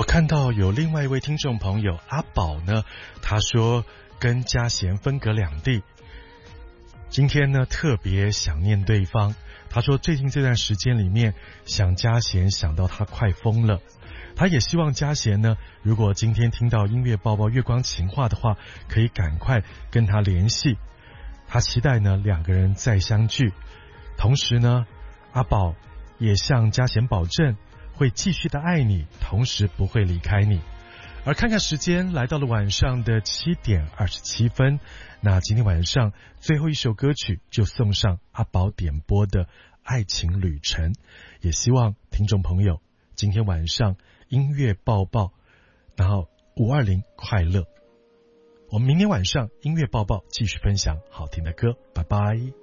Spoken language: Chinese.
我看到有另外一位听众朋友阿宝呢，他说跟嘉贤分隔两地，今天呢特别想念对方。他说最近这段时间里面想嘉贤想到他快疯了，他也希望嘉贤呢，如果今天听到音乐报报月光情话的话，可以赶快跟他联系。他期待呢两个人再相聚，同时呢阿宝也向嘉贤保证会继续的爱你，同时不会离开你。而看看时间，来到了晚上的7点27分，那今天晚上最后一首歌曲就送上阿宝点播的爱情旅程，也希望听众朋友今天晚上音乐报报，然后520快乐。我们明天晚上音乐报报继续分享好听的歌，拜拜。